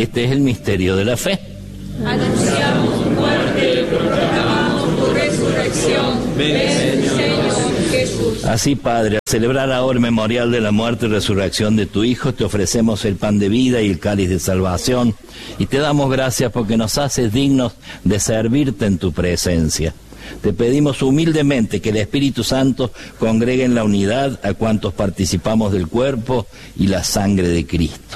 Este es el misterio de la fe. Anunciamos tu muerte y proclamamos tu resurrección. Ven, Señor Jesús. Así, Padre, al celebrar ahora el memorial de la muerte y resurrección de tu Hijo, te ofrecemos el pan de vida y el cáliz de salvación, y te damos gracias porque nos haces dignos de servirte en tu presencia. Te pedimos humildemente que el Espíritu Santo congregue en la unidad a cuantos participamos del cuerpo y la sangre de Cristo.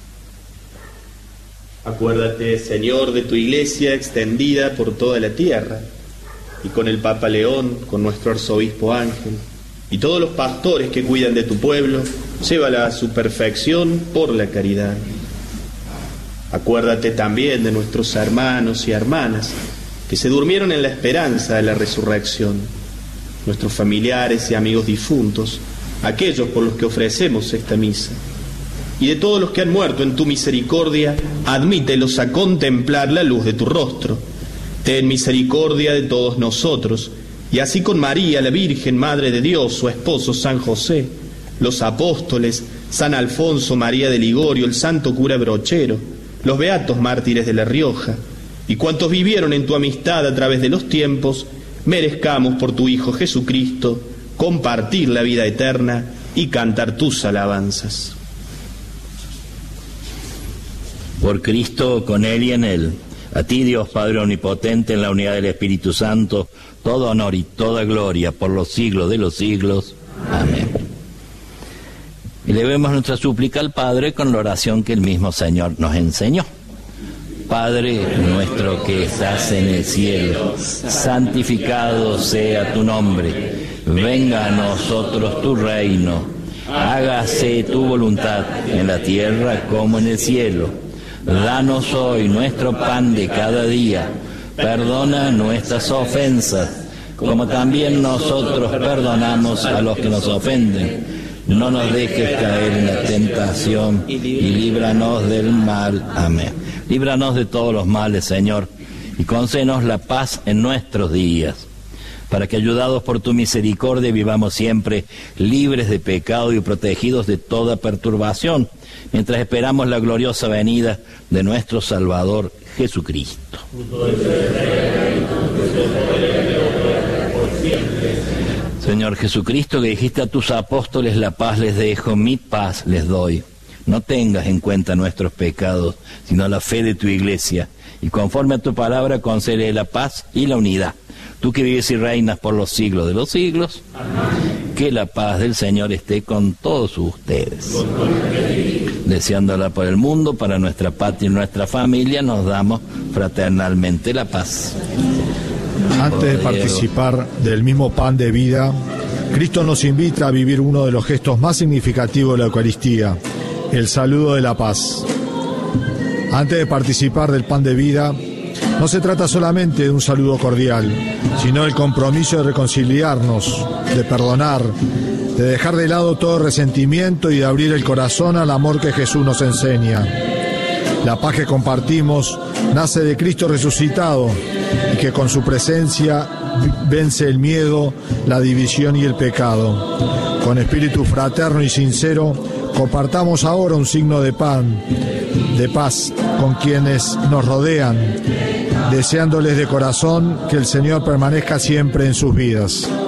Acuérdate, Señor, de tu iglesia extendida por toda la tierra, y con el Papa León, con nuestro arzobispo Ángel, y todos los pastores que cuidan de tu pueblo, llévala a su perfección por la caridad. Acuérdate también de nuestros hermanos y hermanas que se durmieron en la esperanza de la resurrección, nuestros familiares y amigos difuntos, aquellos por los que ofrecemos esta misa, y de todos los que han muerto en tu misericordia, admítelos a contemplar la luz de tu rostro. Ten misericordia de todos nosotros, y así con María, la Virgen, Madre de Dios, su esposo San José, los apóstoles, San Alfonso María de Ligorio, el santo cura Brochero, los beatos mártires de La Rioja, y cuantos vivieron en tu amistad a través de los tiempos, merezcamos por tu Hijo Jesucristo compartir la vida eterna y cantar tus alabanzas. Por Cristo, con Él y en Él, a ti, Dios Padre Omnipotente, en la unidad del Espíritu Santo, todo honor y toda gloria por los siglos de los siglos. Amén. Elevemos nuestra súplica al Padre con la oración que el mismo Señor nos enseñó. Padre nuestro que estás en el cielo, santificado sea tu nombre. Venga a nosotros tu reino. Hágase tu voluntad en la tierra como en el cielo. Danos hoy nuestro pan de cada día. Perdona nuestras ofensas, como también nosotros perdonamos a los que nos ofenden. No nos dejes caer en la tentación y líbranos del mal. Amén. Líbranos de todos los males, Señor, y concédenos la paz en nuestros días, para que, ayudados por tu misericordia, vivamos siempre libres de pecado y protegidos de toda perturbación, mientras esperamos la gloriosa venida de nuestro Salvador Jesucristo. Señor Jesucristo, que dijiste a tus apóstoles: la paz les dejo, mi paz les doy. No tengas en cuenta nuestros pecados, sino la fe de tu iglesia, y conforme a tu palabra concede la paz y la unidad. Tú que vives y reinas por los siglos de los siglos, amén. Que la paz del Señor esté con todos ustedes. Deseándola por el mundo, para nuestra patria y nuestra familia, nos damos fraternalmente la paz. Antes de participar del mismo pan de vida, Cristo nos invita a vivir uno de los gestos más significativos de la Eucaristía, el saludo de la paz. Antes de participar del pan de vida, no se trata solamente de un saludo cordial, sino del compromiso de reconciliarnos, de perdonar, de dejar de lado todo resentimiento y de abrir el corazón al amor que Jesús nos enseña. La paz que compartimos nace de Cristo resucitado y que con su presencia vence el miedo, la división y el pecado. Con espíritu fraterno y sincero, compartamos ahora un signo de paz con quienes nos rodean, deseándoles de corazón que el Señor permanezca siempre en sus vidas.